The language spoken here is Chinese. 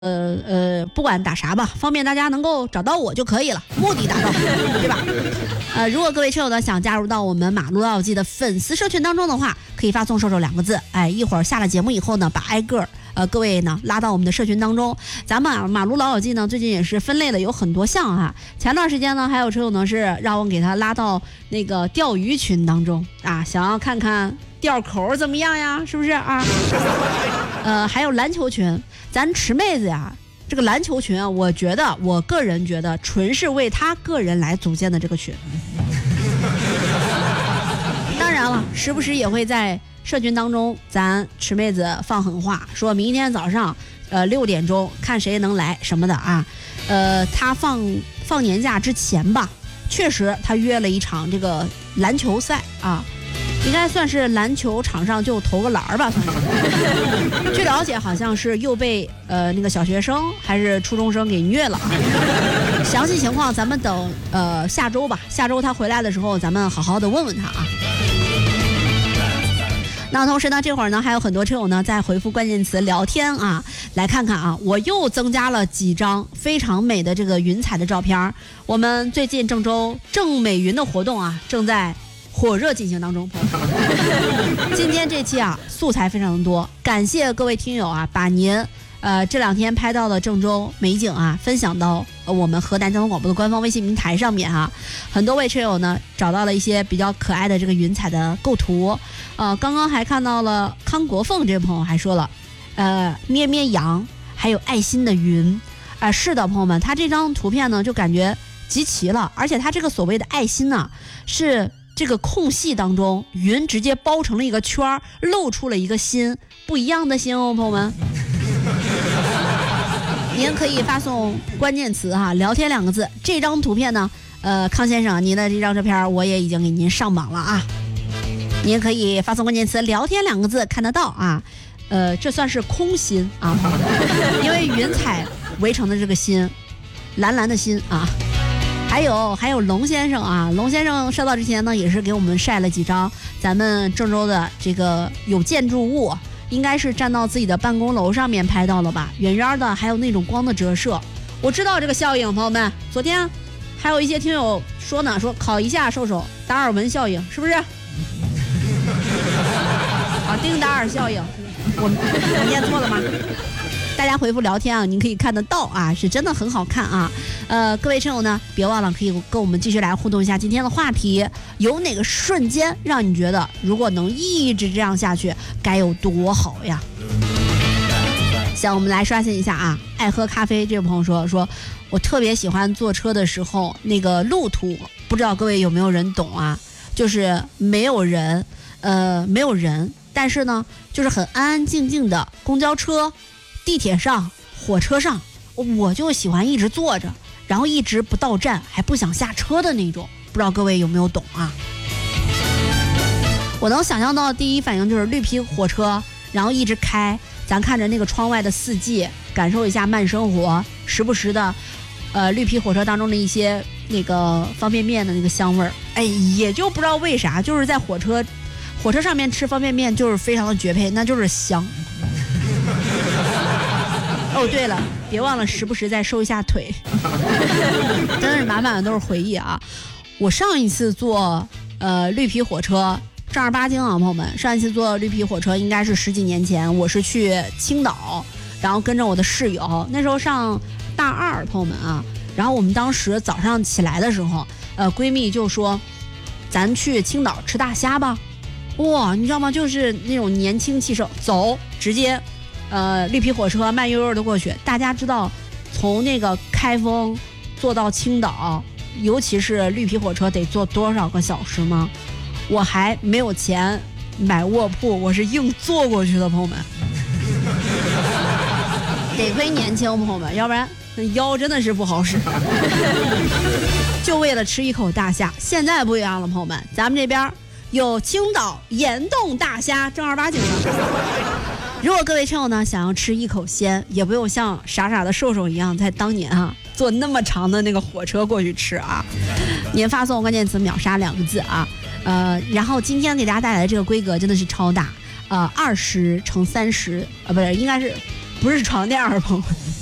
不管打啥吧，方便大家能够找到我就可以了，目的达到，对吧？如果各位车友呢想加入到我们马路老友记的粉丝社群当中的话，可以发送"瘦瘦"2个字。一会儿下了节目以后呢，把挨个各位呢拉到我们的社群当中。咱们马路老友记呢最近也是分类了有很多项啊。前段时间呢，还有车友呢是让我给他拉到那个钓鱼群当中啊，想要看看钓口怎么样呀，是不是啊？还有篮球群，咱池妹子呀，这个篮球群啊，我个人觉得纯是为他个人来组建的这个群。当然了，时不时也会在社群当中，咱池妹子放狠话，说明天早上6点钟看谁能来什么的啊。他放年假之前吧，确实他约了一场这个篮球赛啊。应该算是篮球场上就投个篮吧，算是。据了解，好像是又被那个小学生还是初中生给虐了。详细情况咱们等下周吧，下周他回来的时候，咱们好好的问问他啊。那同时呢，这会儿呢还有很多车友呢在回复关键词聊天啊，来看看啊，我又增加了几张非常美的这个云彩的照片。我们最近郑州正美云的活动啊，正在火热进行当中，朋友们。今天这期啊，素材非常的多，感谢各位听友啊，把您这2天拍到的郑州美景啊，分享到我们河南交通广播的官方微信平台上面啊。很多位车友呢找到了一些比较可爱的这个云彩的构图，刚刚还看到了康国凤这位朋友还说了，咩咩羊，还有爱心的云，是的，朋友们，他这张图片呢就感觉集齐了，而且他这个所谓的爱心呢是。这个空隙当中，云直接包成了一个圈，露出了一个心，不一样的心哦，朋友们。您可以发送关键词哈，聊天2个字。这张图片呢，康先生，您的这张照片我也已经给您上榜了啊。您可以发送关键词聊天2个字，看得到啊。这算是空心啊，因为云彩围成的这个心，蓝蓝的心啊。还有龙先生啊，龙先生收到之前呢，也是给我们晒了几张咱们郑州的这个有建筑物，应该是站到自己的办公楼上面拍到了吧，远远的，还有那种光的折射。我知道这个效应，朋友们，昨天还有一些听友说呢，说考一下瘦瘦达尔文效应，是不是？啊，丁达尔效应，我念错了吗？大家回复聊天啊，您可以看得到啊，是真的很好看啊。各位车友呢，别忘了可以跟我们继续来互动一下今天的话题，有哪个瞬间让你觉得如果能一直这样下去该有多好呀？行，我们来刷新一下啊。爱喝咖啡这位朋友说我特别喜欢坐车的时候那个路途，不知道各位有没有人懂啊？就是没有人，但是呢就是很安安静静的公交车、地铁上、火车上，我就喜欢一直坐着，然后一直不到站还不想下车的那种，不知道各位有没有懂啊？我能想象到第一反应就是绿皮火车，然后一直开，咱看着那个窗外的四季，感受一下慢生活，时不时的绿皮火车当中的一些那个方便面的那个香味儿，也就不知道为啥，就是在火车上面吃方便面就是非常的绝配，那就是香。哦，对了，别忘了时不时再收一下腿，真的是满满的都是回忆啊！我上一次坐绿皮火车，正儿八经啊，朋友们，上一次坐绿皮火车应该是10几年前，我是去青岛，然后跟着我的室友，那时候上大2，朋友们啊，然后我们当时早上起来的时候，闺蜜就说，咱去青岛吃大虾吧。哇，你知道吗？就是那种年轻气盛，走，直接。绿皮火车慢悠悠的过去，大家知道从那个开封坐到青岛，尤其是绿皮火车得坐多少个小时吗？我还没有钱买卧铺，我是硬坐过去的，朋友们。得亏年轻，朋友们，要不然那腰真的是不好使。就为了吃一口大虾，现在不一样了，朋友们，咱们这边有青岛岩洞大虾，正儿八经的。如果各位车友呢想要吃一口鲜，也不用像傻傻的瘦瘦一样在当年啊坐那么长的那个火车过去吃啊，您发送关键词秒杀2个字啊，然后今天给大家带来的这个规格真的是超大，20×30，不是，应该是不是床垫儿，朋友们。